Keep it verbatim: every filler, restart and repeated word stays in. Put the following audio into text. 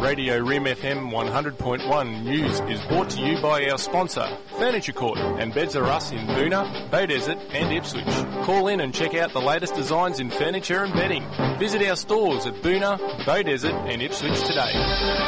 Radio Rim F M one hundred point one news is brought to you by our sponsor, Furniture Court, and Beds Are Us in Boonah, Beaudesert and Ipswich. Call in and check out the latest designs in furniture and bedding. Visit our stores at Boonah, Beaudesert and Ipswich today.